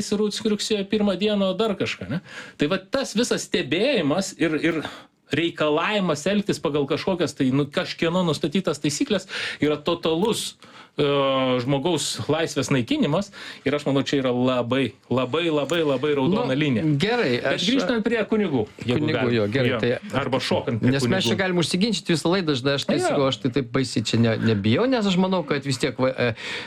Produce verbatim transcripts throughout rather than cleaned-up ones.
rugsėjo pirmą dieną dar kažką, ne? Tai va tas visas stebėjimas ir, ir reikalavimas elgtis pagal kažkokias tai nu, kažkieno nustatytas taisyklės yra totalus uh, žmogaus laisvės naikinimas ir aš manau, čia yra labai, labai, labai, labai raudona nu, linija. Gerai. Bet aš... grįžtant prie kunigų. Kunigų, jo, gerai. Jo, tai... Arba šokant prie nes kunigų. Mes čia galim užsiginčyti visą laidą, žinai, aš tai Ja. sakau, aš tai taip baisiai čia ne, nebijau, nes aš manau, kad vis tiek, va,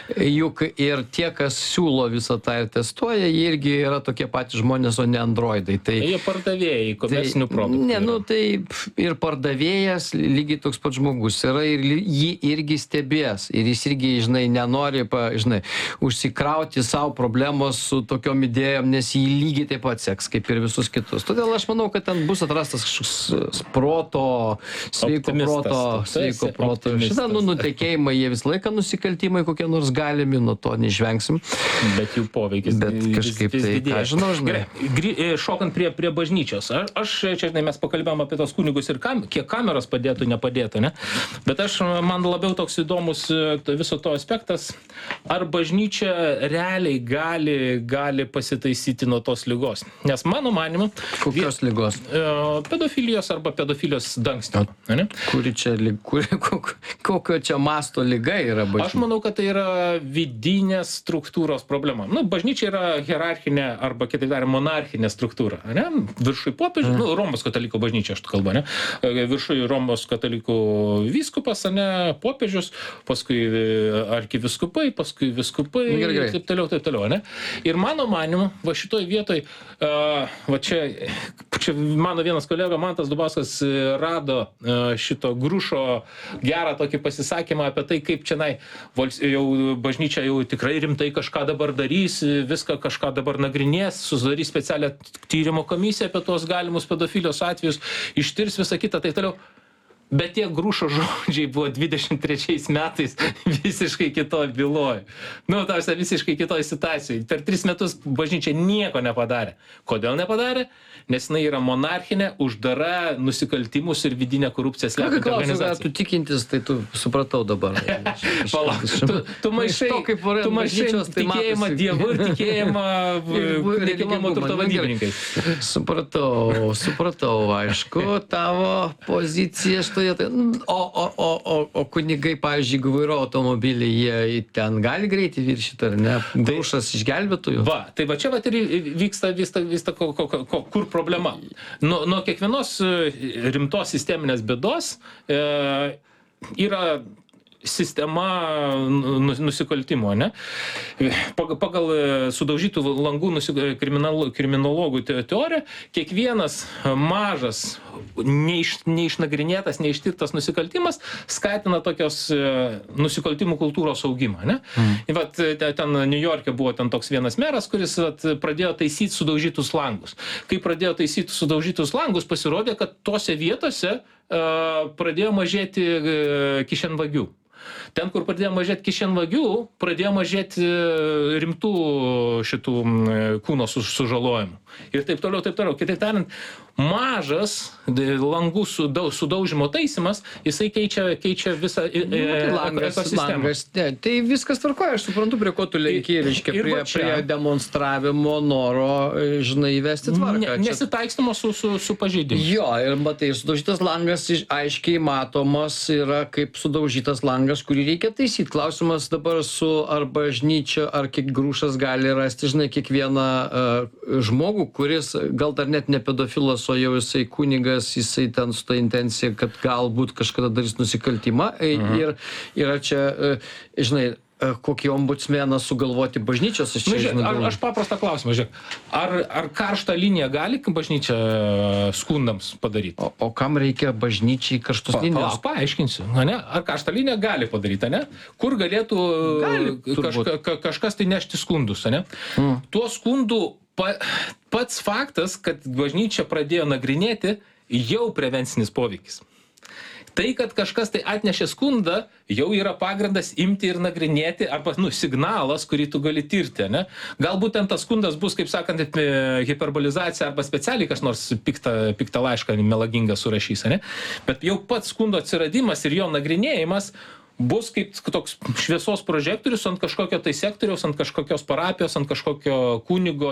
juk ir tie, kas siūlo visą tą ir testuoja, jie irgi yra tokie patys žmonės, o ne androidai. Tai, jie pardavėjai komercinių tai, produktų. Ne, nu tai ir pardavėjas lygiai toks pat žmogus yra ir jį irgi stebės. Ir jis irgi, žinai, nenori, pa, žinai, užsikrauti savo problemos su tokiom idėjom, nes jį lygiai taip pat seks, kaip ir visus kitus. Todėl aš manau, kad ten bus atrastas kažkoks proto, sveiko Optimistas. proto, Tu sveiko esi proto. optimistas. Šitą, nu, nutekėjimai, jie visą laiką nusikaltimai kokie nors galimi, nuo to neišvengsim. Bet jų poveikis Bet vis- kažkaip vis tai, didėja. ką žinau, žinai. Gerai, gry- e, šokant prie, prie bažnyčios. Aš, aš čia, žinai, mes pakalbėjom apie tos kunigus ir kam, kiek kameros padėtų, nepadėtų, ne? Bet aš, man labiau toks įdomus e, to- viso to aspektas, ar bažnyčia realiai gali, gali pasitaisyti nuo tos ligos. Nes mano manimu, Kokios lygos? e, pedofilijos arba pedofilijos dangstymo. Ne? Kuri čia, lig- kuri, kok- kokio čia masto lyga yra Aš bažnyčia? manau, kad tai yra vidinės struktūros problema. Nu, bažnyčia yra hierarchinė arba, kitaip tariant, monarchinė struktūra. Ne? Viršui popiežių, mm. nu, Romos katalikų bažnyčia, aš tu kalbu, ne? Viršui Romos katalikų vyskupas, ne? Popiežius, paskui arkiviskupai, paskui viskupai, Nu, gerai, gerai. taip toliau, taip toliau, ne? Ir mano manimu, va šitoj vietoj, uh, va čia, čia mano vienas kolega Mantas Dubauskas e, rado uh, šito Grušo gerą tokį pasisakymą apie tai, kaip čia jau bažnyčia jau tikrai rimtai kažką dabar darys, viską kažką dabar nagrinės, susidarys specialią tyrimo komisiją apie tuos galimus pedofilijos atvejus, ištirs visą kitą, tai toliau. Bet tie Grušo žodžiai buvo dvidešimt trečiais metais visiškai kitoj byloj. Nu, tarsi visiškai kitoj situacijai. Per tris metus bažnyčia nieko nepadarė. Kodėl nepadarė? Nes jinai yra monarchinė, uždara, nusikaltimus ir vidinę korupciją slepianti Klausiu, ką organizacija. tu tikintis, tai tu supratau dabar. Palauk, tu, tu maišai, to, kaip tu maišai bažnyčios, tai tikėjimą matosi. Dievu ir tikėjimą v- nekilnojamo turto vadybininkais. Supratau, supratau, aišku, tavo pozicija šitoje. Tai, o, o, o, o, o kunigai, pavyzdžiui, jeigu vairuoja automobilį, jie ten gali greitį viršyti, ar ne? Grušas išgelbėtojų? Va, tai va čia va ir vyksta, vyksta, vyksta ko, ko, ko, kur problema. Nuo, nuo kiekvienos e, rimtos sisteminės bėdos e, yra sistema nu- nusikaltimo, ne? Pagal, pagal e, sudaužytų langų nusi- kriminal, kriminologų te- teoriją, kiekvienas mažas, neiš, neišnagrinėtas, neištirtas nusikaltimas skatina tokios e, nusikaltimų kultūros augimą, ne? Mm. Vat, te- ten New York'e buvo ten toks vienas meras, kuris vat, pradėjo taisyti sudaužytus langus. Kai pradėjo taisyti sudaužytus langus, pasirodė, kad tose vietose e, pradėjo mažėti e, kišenvagių. Ten, kur pradėjo mažėti kišenvagių, pradėjo mažėti e, rimtų šitų e, kūno su- sužalojimų. Ir taip toliau, taip toliau. Kitaip tariant, mažas de- langų sudau, sudaužimo taisimas, jisai keičia, keičia visą e, Nu, tai e, langas, ekosistemą. langas, ne, tai viskas tvarkoja, aš suprantu, prie ko tu lenki, Ir- reiškia, ir prie, va čia- prie demonstravimo noro, e, žinai, įvesti tvarką. Ne, Čia- nesitaikstymo su, su, su pažeidimu. Jo, ir matai, sudaužytas langas iš- aiškiai matomas yra kaip sudaužytas langas, kurį reikia taisyti. Klausimas dabar su ar bažnyčia, ar kiek Grušas gali rasti, žinai, kiekvieną uh, žmogų, kuris gal dar net ne pedofilas, o jau jisai kunigas, jisai ten su ta intencija, kad galbūt kažkada darys nusikaltimą. Mhm. Ir yra čia, uh, žinai, uh, kokį ombudsmeną sugalvoti bažnyčios, aš Nu, čia žiūrėk, žinau. ar, aš paprastą klausimą, žiūrėk. Ar, ar karštą liniją gali bažnyčia skundams padaryti? O, o kam reikia bažnyčiai karštos linijos? Pa, paaiškinsiu, ne? Ar karštą liniją gali padaryti, ne? Kur galėtų Gali, kažka, ka, kažkas tai nešti skundus, ne? Mm. Tuo skundų pa, pats faktas, kad bažnyčia pradėjo nagrinėti, jau prevencinis poveikis. Tai, kad kažkas tai atnešė skundą, jau yra pagrindas imti ir nagrinėti, arba, nu, signalas, kurį tu gali tirti, ne? Galbūt ten tas skundas bus, kaip sakant, hiperbolizacija, arba specialiai kas nors piktą, piktą laišką melagingą surašys, ne? Bet jau pats skundo atsiradimas ir jo nagrinėjimas bus kaip toks šviesos prožektorius ant kažkokio tai sektoriaus, ant kažkokios parapijos, ant kažkokio kunigo